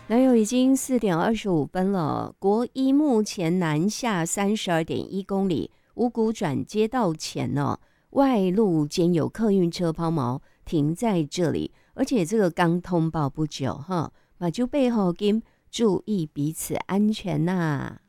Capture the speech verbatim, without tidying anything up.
南友已经四点二十五分了，国一目前南下三十二点一公里，五股转接道前呢，外路间有客运车抛锚停在这里，而且这个刚通报不久哈，马就背后跟注意彼此安全呐、啊。